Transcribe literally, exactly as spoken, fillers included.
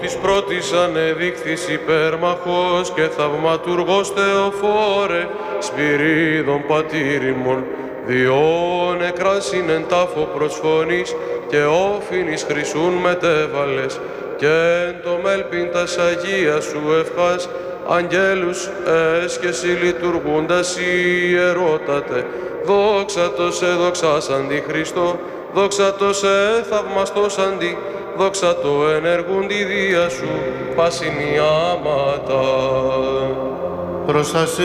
της πρώτης ανεδείχθης υπέρμαχος και θαυματουργός Θεοφόρε, Σπυρίδων πατήρ ημών, διόν εκράσιν εν τάφο προσφωνής και όφινης χρυσούν μετέβαλες και εν το μέλπιν τας Αγίας σου ευχάς αγγέλους έσχεση λειτουργούντας ιερότατε. Δόξα το σε δοξάσαντι Χριστό, δόξα το σε θαυμαστώσαντι, δόξα το ενεργούντι δία σου πασινιάματα. Προς